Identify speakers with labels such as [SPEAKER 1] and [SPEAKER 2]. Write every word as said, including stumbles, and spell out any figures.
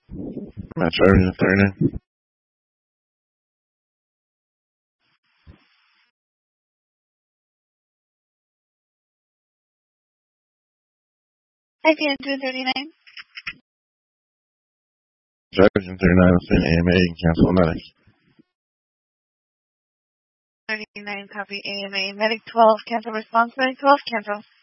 [SPEAKER 1] My charge is thirty-nine.
[SPEAKER 2] I P N two thirty-nine.
[SPEAKER 1] Charge is thirty-nine. Send A M A and cancel medic.
[SPEAKER 2] thirty-nine, copy A M A. Medic twelve, cancel response. Medic twelve, cancel.